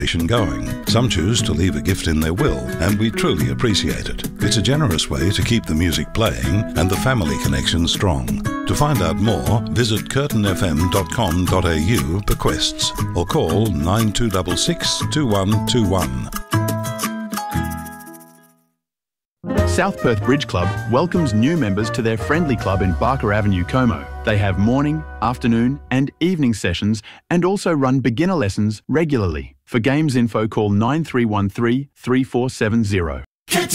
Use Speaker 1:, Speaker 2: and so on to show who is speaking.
Speaker 1: going. Some choose to leave a gift in their will, and we truly appreciate it. It's a generous way to keep the music playing and the family connection strong. To find out more, visit curtinfm.com.au/bequests or call 9266 2121.
Speaker 2: South Perth Bridge Club welcomes new members to their friendly club in Barker Avenue, Como. They have morning, afternoon and evening sessions and also run beginner lessons regularly. For games info, call 9313 3470.